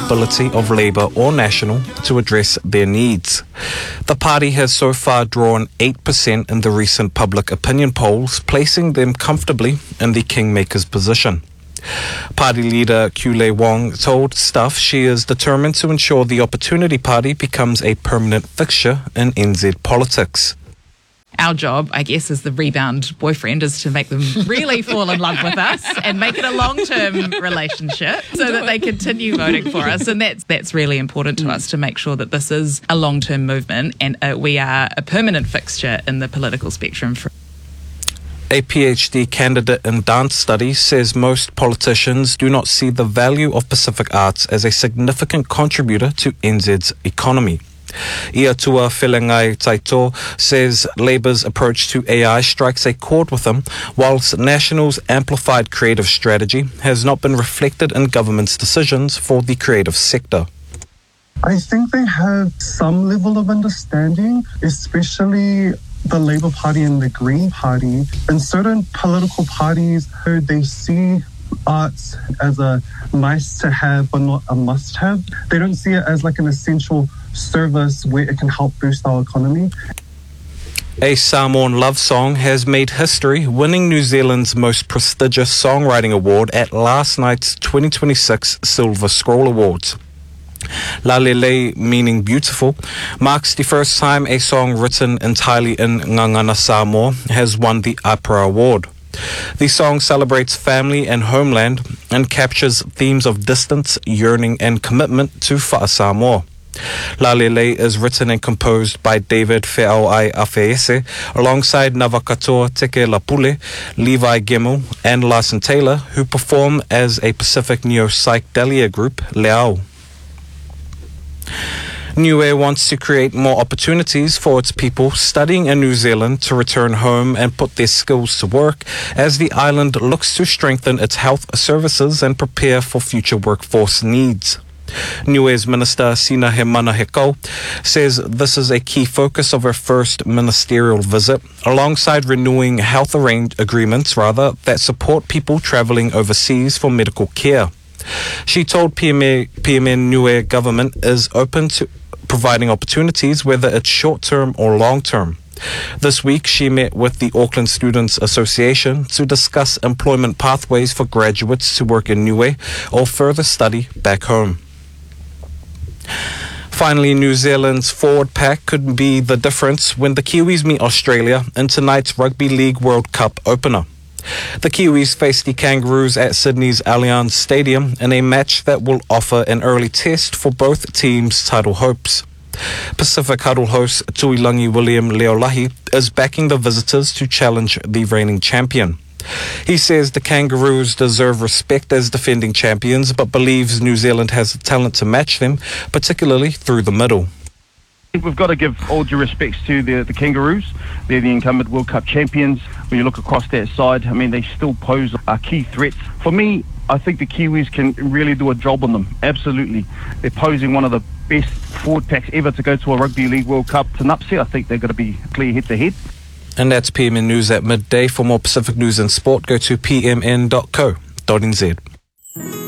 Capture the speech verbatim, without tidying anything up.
ability of Labour or National to address their needs. The party has so far drawn eight percent in the recent public opinion polls, placing them comfortably in the kingmaker's position. Party leader Kule Wong told Stuff she is determined to ensure the Opportunity Party becomes a permanent fixture in N Z politics. Our job, I guess, as the rebound boyfriend is to make them really fall in love with us and make it a long-term relationship so that they continue voting for us. And that's that's really important to us, to make sure that this is a long-term movement and uh, we are a permanent fixture in the political spectrum. For A PhD candidate in dance studies says most politicians do not see the value of Pacific arts as a significant contributor to N Z's economy. Iatua Whilengai Taito says Labour's approach to A I strikes a chord with him, whilst National's amplified creative strategy has not been reflected in government's decisions for the creative sector. I think they have some level of understanding, especially the Labour Party and the Green Party. In certain political parties, they see arts as a nice to have but not a must have. They don't see it as like an essential service where it can help boost our economy. A Samoan love song has made history, winning New Zealand's most prestigious songwriting award at last night's twenty twenty-six Silver Scroll Awards. Lalele, meaning beautiful, marks the first time a song written entirely in Ngangana Samoa has won the APRA Award. The song celebrates family and homeland and captures themes of distance, yearning and commitment to Fa'asamoa. Lalele is written and composed by David Fe'auai Afeese alongside Navakatoa Teke Lapule, Levi Gemmell and Larson Taylor, who perform as a Pacific neo-psychedelia group, Leao. Niue wants to create more opportunities for its people studying in New Zealand to return home and put their skills to work as the island looks to strengthen its health services and prepare for future workforce needs. Niue's Minister Sinahe Manahekau says this is a key focus of her first ministerial visit, alongside renewing health arrange- agreements rather that support people travelling overseas for medical care. She told P M A, P M N Niue government is open to providing opportunities, whether it's short-term or long-term. This week, she met with the Auckland Students Association to discuss employment pathways for graduates to work in Niue or further study back home. Finally, New Zealand's forward pack could be the difference when the Kiwis meet Australia in tonight's Rugby League World Cup opener. The Kiwis face the Kangaroos at Sydney's Allianz Stadium in a match that will offer an early test for both teams' title hopes. Pacific Huddle host Tuilangi William Leolahi is backing the visitors to challenge the reigning champion. He says the Kangaroos deserve respect as defending champions, but believes New Zealand has the talent to match them, particularly through the middle. We've got to give all due respects to the, the Kangaroos. They're the incumbent World Cup champions. When you look across that side, I mean, they still pose a key threat. For me, I think the Kiwis can really do a job on them. Absolutely. They're posing one of the best forward packs ever to go to a Rugby League World Cup. It's an upset. I think they're going to be clear head-to-head. And that's P M N News at midday. For more Pacific news and sport, go to p m n dot co dot n z.